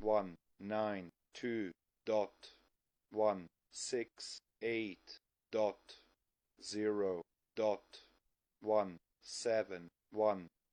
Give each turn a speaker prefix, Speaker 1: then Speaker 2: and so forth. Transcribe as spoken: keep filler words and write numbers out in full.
Speaker 1: one nine two dot one six eight dot zero dot one seven one